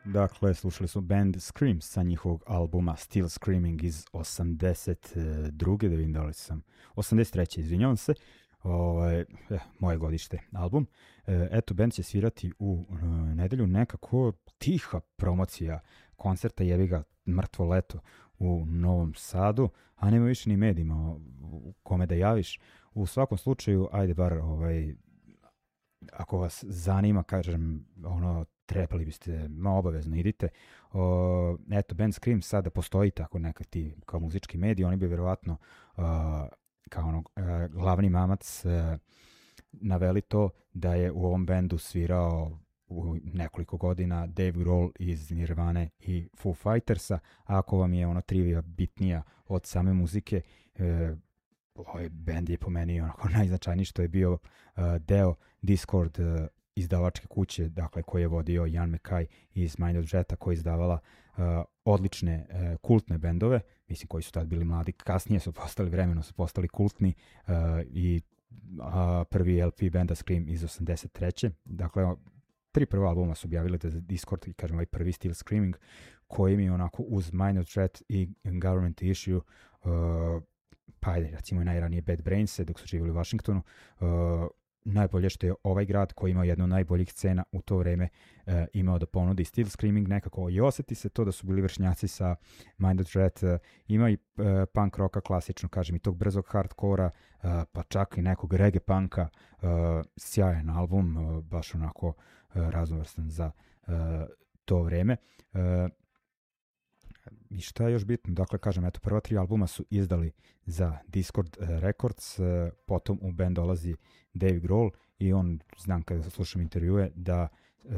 Dakle, slušali smo band Scream sa njihovog albuma Still Screaming iz 82. Da vidim da li sam 83. Izvinjavam se. Moje godište album. Eto, band će svirati u nedelju, nekako tiha promocija koncerta, jebi ga, mrtvo leto u Novom Sadu, a nema više ni medijima u kome da javiš. U svakom slučaju, ajde bar ako vas zanima, kažem, trebali biste, obavezno idite. Eto, band Scream sada postoji tako nekakvi kao muzički medij, oni bi verovatno kao glavni mamac naveli to da je u ovom bendu svirao u nekoliko godina Dave Grohl iz Nirvane i Foo Fightersa. A ako vam je trivija bitnija od same muzike, ovaj band je po meni najznačajniji što je bio deo Discord izdavačke kuće, dakle, koji je vodio Ian MacKaye iz Mind of Jetta, koja je izdavala odlične kultne bendove, mislim, koji su tad bili mladi, kasnije su postali, vremenom su postali kultni, i prvi LP benda Scream iz 83. Dakle, 3 prva albuma su objavili za Discord i, kažem, ovaj prvi Still Screaming, koji mi onako uz Mind of Jet i Government Issue, pa ajde, recimo najranije Bad Brains, dok su živjeli u Washingtonu, najbolje što je ovaj grad koji imao jednu od najboljih scena u to vreme imao da ponudi Still Screaming, nekako i osjeti se to da su bili vršnjaci sa Mind of Jet, ima i punk rocka klasično, kažem, i tog brzog hardkora, pa čak i nekog reggae punka, sjajan album, baš onako raznovrstan za to vreme. I šta je još bitno? Dakle, kažem, eto, prva 3 albuma su izdali za Discord Records, potom u band dolazi Dave Grohl i on, znam kada slušam intervjue, da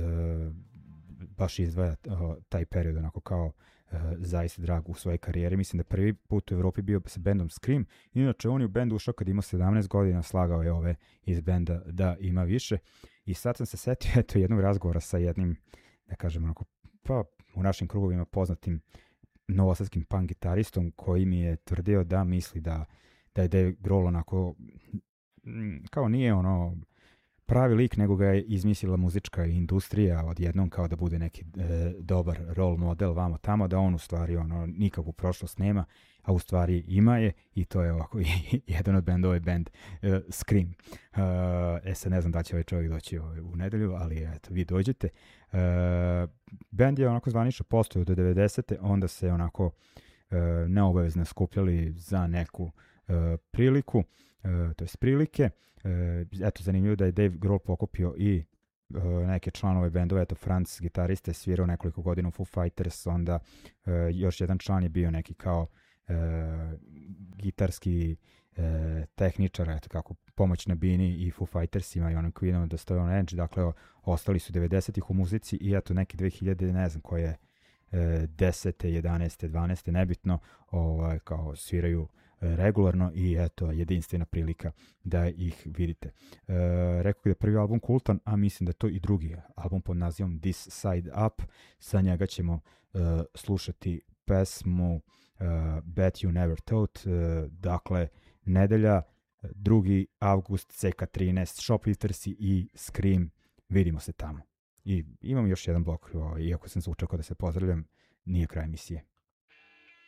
baš izdvaja taj period onako kao zaista drag u svojoj karijeri. Mislim da prvi put u Evropi bio sa bandom Scream. Inače, on je u band ušao kad imao 17 godina, slagao je ove iz benda da ima više. I sad sam se setio, eto, jednog razgovora sa jednim, da kažem, onako, pa u našim krugovima poznatim novosadskim punk gitaristom, koji mi je tvrdio da misli da je Dave Grohl onako, kao nije pravi lik, nego ga je izmislila muzička industrija odjednom, kao da bude neki dobar role model vamo tamo, da on u stvari nikakvu prošlost nema, a u stvari ima je, i to je ovako jedan od bendova je band Scream. Sad ne znam da će ovaj čovjek doći u nedelju, ali eto, vi dođete. Band je onako zvanično postojao do 90. Onda se onako neobavezno skupljali za neku priliku, to jest prilike. Eto, zanimljivo da je Dave Grohl pokupio i neke članove bendova. Eto, Franz, gitarista, je svirao nekoliko godina u Foo Fighters, onda još jedan član je bio neki kao gitarski tehničar, eto, kako pomoć na bini i Foo Fightersima i onom Queenom da stoje on Edge. Dakle, ostali su 90-ih u muzici i eto, neki 2000, ne znam koje 10. 11. 12. nebitno, kao sviraju regularno i eto, jedinstvena prilika da ih vidite. Rekao da je prvi album kultan, a mislim da je to i drugi album pod nazivom This Side Up. Sa njega ćemo slušati pesmu Bet You Never Thought. Dakle, nedelja, 2. avgust, CK13, Shopliftersi i Scream. Vidimo se tamo. I imam još jedan blok, iako sam zvučao kao da se pozdravljam, nije kraj emisije.